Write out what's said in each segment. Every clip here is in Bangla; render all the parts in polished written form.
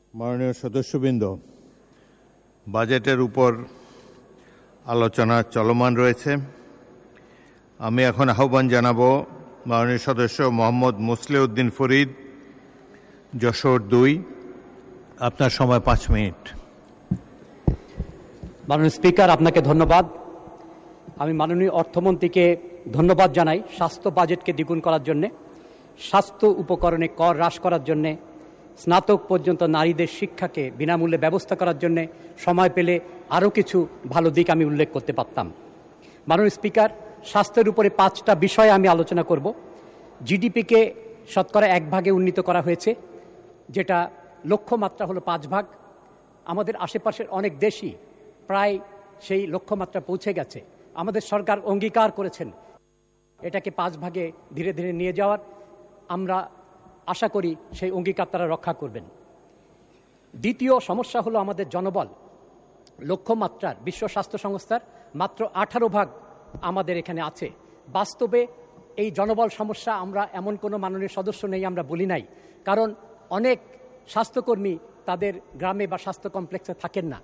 মাননীয় সদস্যবৃন্দ, বাজেটের উপর আলোচনা চলমান রয়েছে। আমি এখন আহ্বান জানাবো মাননীয় সদস্য মোহাম্মদ মুসলিউদ্দিন ফরিদ, যশোর 2। আপনার সময় 5 মিনিট। মাননীয় স্পিকার, আপনাকে ধন্যবাদ। আমি মাননীয় অর্থমন্ত্রীকে ধন্যবাদ জানাই স্বাস্থ্য বাজেটকে দ্বিগুণ করার জন্যে, স্বাস্থ্য উপকরণে কর হ্রাস করার জন্যে, স্নাতক পর্যন্ত নারীদের শিক্ষাকে বিনামূল্যে ব্যবস্থা করার জন্যে। সময় পেলে আরও কিছু ভালো দিক আমি উল্লেখ করতে পারতাম। মাননীয় স্পিকার, স্বাস্থ্যের উপরে 5টা বিষয়ে আমি আলোচনা করব। জিডিপিকে শতকরা 1 ভাগে উন্নীত করা হয়েছে, যেটা লক্ষ্যমাত্রা হলো 5 ভাগ। আমাদের আশেপাশের অনেক দেশই প্রায় সেই লক্ষ্যমাত্রা পৌঁছে গেছে। আমাদের সরকার অঙ্গীকার করেছেন এটাকে 5 ভাগে ধীরে ধীরে নিয়ে যাওয়ার। আমরা আশা করি সেই অঙ্গীকার তারা রক্ষা করবেন। দ্বিতীয় সমস্যা হলো আমাদের জনবল। লক্ষ্যমাত্রার বিশ্ব স্বাস্থ্য সংস্থার মাত্র 18 ভাগ আমাদের এখানে আছে। বাস্তবে এই জনবল সমস্যা আমরা এমন কোনো মাননীয় সদস্য নেই আমরা বলি নাই, কারণ অনেক স্বাস্থ্যকর্মী তাদের গ্রামে বা স্বাস্থ্য কমপ্লেক্সে থাকেন না।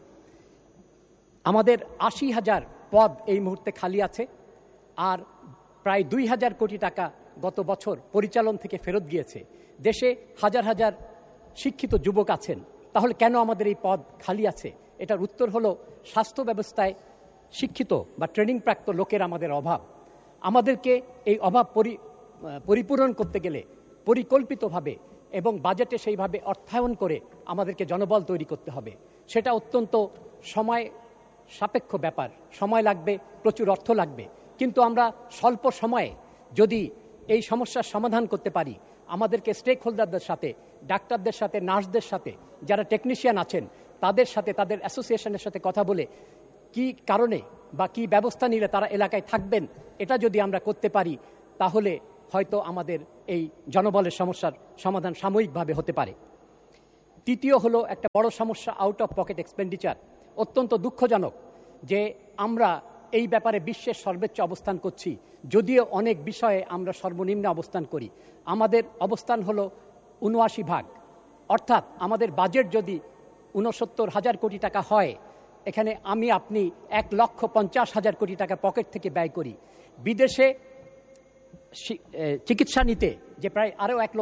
আমাদের 80,000 পদ এই মুহূর্তে খালি আছে, আর প্রায় 2,000 কোটি টাকা গত বছর পরিচালন থেকে ফেরত গিয়েছে। দেশে হাজার হাজার শিক্ষিত যুবক আছেন, তাহলে কেন আমাদের এই পদ খালি আছে? এটার উত্তর হলো স্বাস্থ্য ব্যবস্থায় শিক্ষিত বা ট্রেনিং প্রাপ্ত লোকের আমাদের অভাব। আমাদেরকে এই অভাব পরিপূরণ করতে গেলে পরিকল্পিতভাবে এবং বাজেটে সেইভাবে অর্থায়ন করে আমাদেরকে জনবল তৈরি করতে হবে। সেটা অত্যন্ত সময় সাপেক্ষ ব্যাপার, সময় লাগবে, প্রচুর অর্থ লাগবে। কিন্তু আমরা স্বল্প সময়ে যদি এই সমস্যার সমাধান করতে পারি, আমাদেরকে স্টেক হোল্ডারদের সাথে, ডাক্তারদের সাথে, নার্সদের সাথে, যারা টেকনিশিয়ান আছেন তাদের সাথে, তাদের অ্যাসোসিয়েশনের সাথে কথা বলে কি কারণে বা কি ব্যবস্থা নিলে তারা এলাকায় থাকবেন, এটা যদি আমরা করতে পারি তাহলে হয়তো আমাদের এই জনবলের সমস্যার সমাধান সাময়িকভাবে হতে পারে। তৃতীয় হলো একটা বড় সমস্যা, আউট অফ পকেট এক্সপেন্ডিচার। অত্যন্ত দুঃখজনক যে আমরা এই ব্যাপারে বিশ্বের সর্বোচ্চ অবস্থান করছি, যদিও অনেক বিষয়ে আমরা সর্বনিম্ন অবস্থান করি। আমাদের অবস্থান হলো 79 ভাগ, অর্থাৎ আমাদের বাজেট যদি 69,000 কোটি টাকা হয়, এখানে আপনি 1,50,000 কোটি টাকা পকেট থেকে ব্যয় করি। বিদেশে চিকিৎসা নিতে যে প্রায় আরও 1